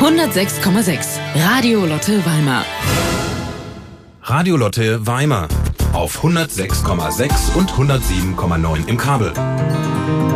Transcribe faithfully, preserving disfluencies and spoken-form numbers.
hundertsechs Komma sechs Radio Lotte Weimar. Radio Lotte Weimar auf hundertsechs Komma sechs und hundertsieben Komma neun im Kabel.